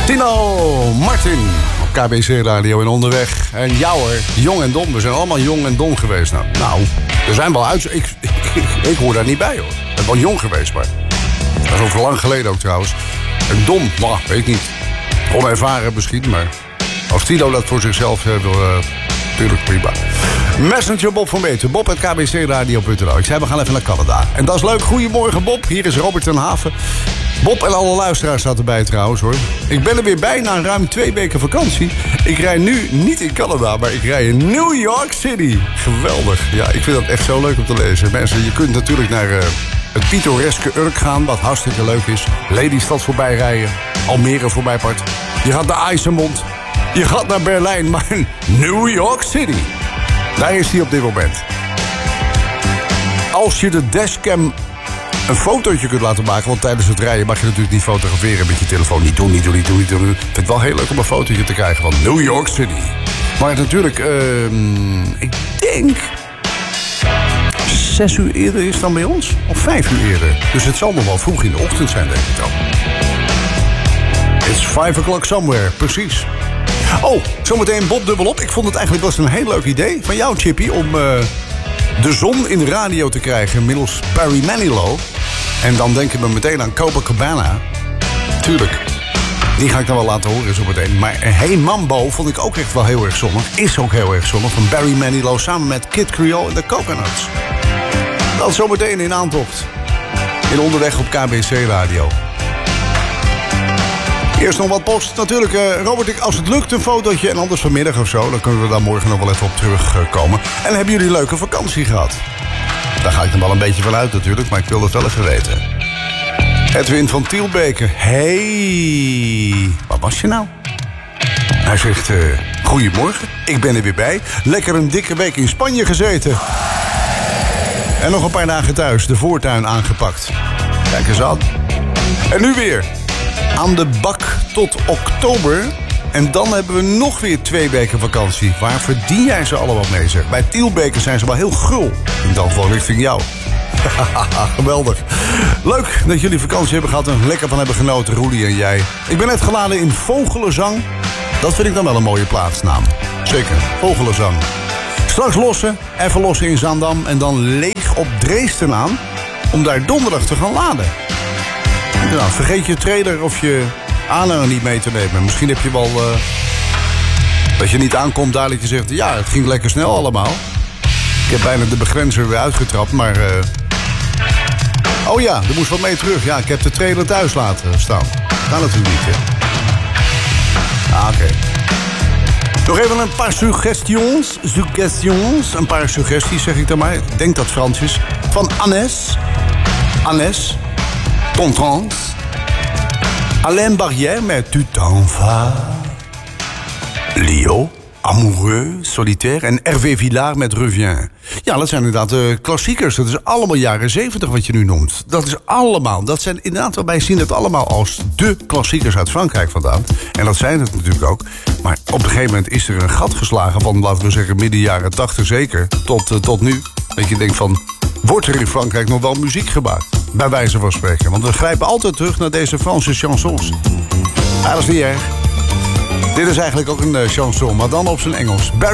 Tino Martin op KBC Radio en onderweg. En jou hoor, jong en dom. We zijn allemaal jong en dom geweest. Nou, er zijn wel ik hoor daar niet bij hoor. Ik ben wel jong geweest, maar dat is over lang geleden ook trouwens. En dom, nou, weet ik niet. Onervaren misschien, maar als Tino dat voor zichzelf wil, natuurlijk prima. Messenger Bob van Beeten, bob@kbcradio.nl. Ik zei, we gaan even naar Canada. En dat is leuk. Goedemorgen Bob, hier is Robert ten Haven. Bob en alle luisteraars staat erbij trouwens hoor. Ik ben er weer bij na ruim 2 weken vakantie. Ik rij nu niet in Canada, maar ik rij in New York City. Geweldig. Ja, ik vind dat echt zo leuk om te lezen. Mensen, je kunt natuurlijk naar het pittoreske Urk gaan, wat hartstikke leuk is. Lelystad voorbij rijden, Almere voorbij part. Je gaat naar IJsselmond, je gaat naar Berlijn, maar New York City. Daar is hij op dit moment. Als je de dashcam een fotootje kunt laten maken, want tijdens het rijden mag je natuurlijk niet fotograferen met je telefoon. Niet doen. Ik vind het wel heel leuk om een fotootje te krijgen van New York City. Maar natuurlijk, ik denk 6 uur eerder is dan bij ons. Of 5 uur eerder. Dus het zal nog wel vroeg in de ochtend zijn, denk ik dan. It's 5 o'clock somewhere, precies. Oh, zometeen Bob dubbelop. Ik vond het eigenlijk wel eens een heel leuk idee van jou, Chippy, om de zon in de radio te krijgen middels Barry Manilow. En dan denk ik me meteen aan Copacabana. Tuurlijk. Die ga ik dan wel laten horen zometeen. Maar Hey Mambo vond ik ook echt wel heel erg zonnig. Is ook heel erg zonnig. Van Barry Manilow samen met Kid Creole en de Coconuts. Dat zometeen in aantocht. In onderweg op KBC Radio. Eerst nog wat post. Natuurlijk, Robert, als het lukt een fotootje en anders vanmiddag of zo. Dan kunnen we daar morgen nog wel even op terugkomen. En hebben jullie een leuke vakantie gehad? Daar ga ik er wel een beetje van uit natuurlijk, maar ik wil het wel even weten. Edwin van Tielbeke. Hey, waar was je nou? Hij zegt, goedemorgen, ik ben er weer bij. Lekker een dikke week in Spanje gezeten. En nog een paar dagen thuis, de voortuin aangepakt. Kijk eens aan. En nu weer. Aan de bak tot oktober. En dan hebben we nog weer 2 weken vakantie. Waar verdien jij ze allemaal mee, zeg? Bij Tielbeke zijn ze wel heel gul. En dan wel richting jou. Geweldig. Leuk dat jullie vakantie hebben gehad en lekker van hebben genoten, Roelie en jij. Ik ben net geladen in Vogelenzang. Dat vind ik dan wel een mooie plaatsnaam. Zeker, Vogelenzang. Straks even lossen in Zaandam en dan leeg op Dresden aan. Om daar donderdag te gaan laden. Nou, vergeet je trailer of je aanhanger niet mee te nemen. Misschien heb je wel dat je niet aankomt daar dat je zegt, ja, het ging lekker snel allemaal. Ik heb bijna de begrenzer weer uitgetrapt, maar oh ja, er moest wat mee terug. Ja, ik heb de trailer thuis laten staan. Dat natuurlijk niet, hè. Oké. Nog even een paar suggestions. Een paar suggesties, zeg ik dan maar. Ik denk dat Frans is. Van Annes. Contrance. Alain Barrière met Tu t'en vas. Leo, Amoureux, Solitaire. En Hervé Villard met Reviens. Ja, dat zijn inderdaad klassiekers. Dat is allemaal jaren 70 wat je nu noemt. Dat zijn inderdaad, wij zien het allemaal als de klassiekers uit Frankrijk vandaan. En dat zijn het natuurlijk ook. Maar op een gegeven moment is er een gat geslagen van, laten we zeggen, midden jaren 80 zeker. Tot nu. Dat je denkt van, wordt er in Frankrijk nog wel muziek gemaakt? Bij wijze van spreken. Want we grijpen altijd terug naar deze Franse chansons. Ja, dat is niet erg. Dit is eigenlijk ook een chanson, maar dan op zijn Engels.